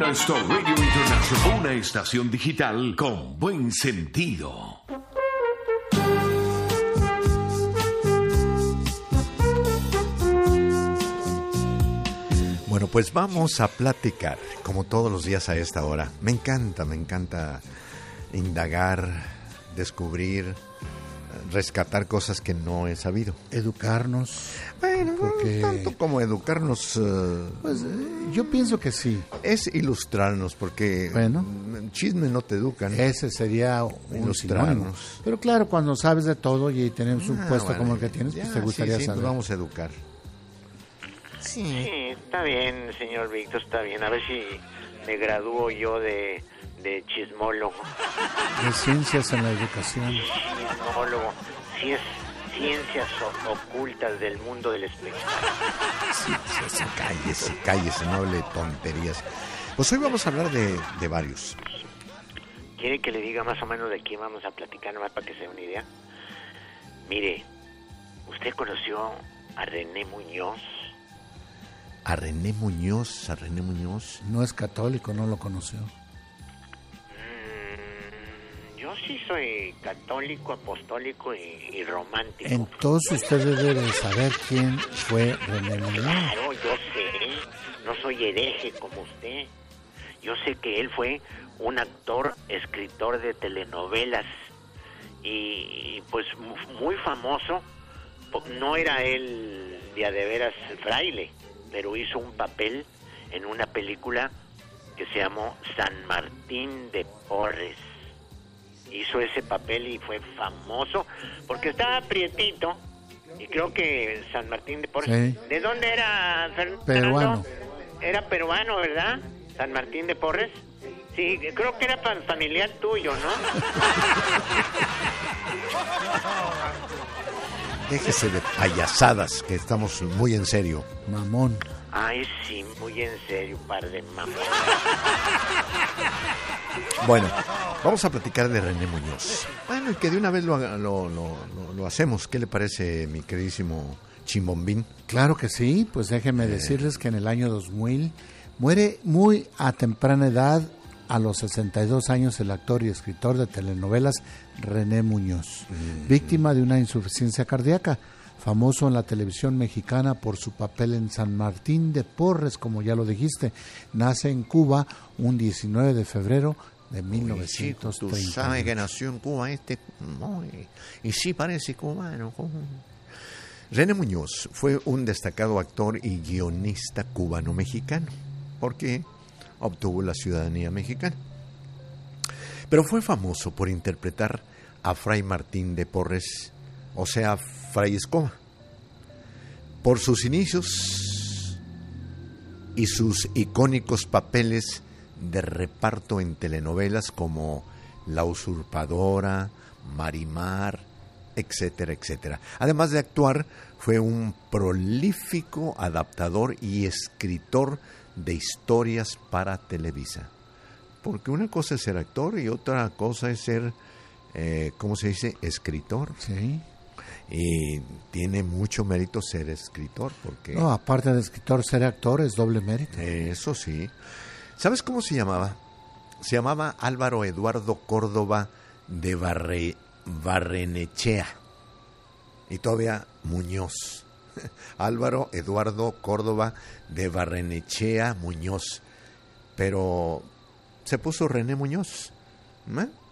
Laguna Star Radio International, una estación digital con buen sentido. Bueno, pues vamos a platicar, como todos los días a esta hora. Me encanta indagar, descubrir, rescatar cosas que no he sabido. Educarnos. Bueno, porque... no tanto como educarnos. Pues yo pienso que sí. Es ilustrarnos, porque chisme no te educan. Ese sería un sinónimo. Pero claro, cuando sabes de todo y tenemos un puesto como el que tienes, pues te gustaría saber. Pues vamos a educar. Sí, está bien, señor Víctor, está bien. A ver si me gradúo yo de chismólogo. De ciencias en la educación. Chismólogo. Ciencias ocultas del mundo del espectáculo. Cállese, no hable tonterías. Pues hoy vamos a hablar de varios. ¿Quiere que le diga más o menos de quién vamos a platicar, nomás para que se dé una idea? Mire, ¿usted conoció a René Muñoz? ¿A René Muñoz? No es católico, no lo conoció. Yo sí soy católico, apostólico y romántico. Entonces usted debe de saber quién fue René Muñoz. Claro, yo sé. No soy hereje como usted. Yo sé que él fue un actor, escritor de telenovelas y pues muy famoso. No era él de a de veras fraile, pero hizo un papel en una película que se llamó San Martín de Porres. Hizo ese papel y fue famoso porque estaba prietito, y creo que San Martín de Porres... Sí. ¿De dónde era, Fernando? Peruano. Era peruano, ¿verdad? San Martín de Porres. Sí, creo que era familiar tuyo, ¿no? Déjese de payasadas, que estamos muy en serio. Mamón. Ay, sí, muy en serio, par de mamón. Bueno, vamos a platicar de René Muñoz. Bueno, y que de una vez lo hacemos. ¿Qué le parece, mi queridísimo Chimbombín? Claro que sí, pues déjenme decirles que en el año 2000 muere muy a temprana edad, a los 62 años, el actor y escritor de telenovelas René Muñoz, víctima de una insuficiencia cardíaca. Famoso en la televisión mexicana por su papel en San Martín de Porres, como ya lo dijiste. Nace en Cuba un 19 de febrero de 1930. Tú sabes que nació en Cuba y sí parece cubano. René Muñoz fue un destacado actor y guionista cubano-mexicano, porque obtuvo la ciudadanía mexicana. Pero fue famoso por interpretar a Fray Martín de Porres, o sea, Fray Escoba, por sus inicios y sus icónicos papeles de reparto en telenovelas como La Usurpadora, Marimar, etcétera, etcétera. Además de actuar, fue un prolífico adaptador y escritor de historias para Televisa. Porque una cosa es ser actor y otra cosa es ser, ¿cómo se dice? Escritor. Sí. Y tiene mucho mérito ser escritor, porque... No, aparte de escritor, ser actor es doble mérito. Eso sí. ¿Sabes cómo se llamaba? Se llamaba Álvaro Eduardo Córdoba de Barrenechea. Y todavía Muñoz. Álvaro Eduardo Córdoba de Barrenechea Muñoz. Pero se puso René Muñoz.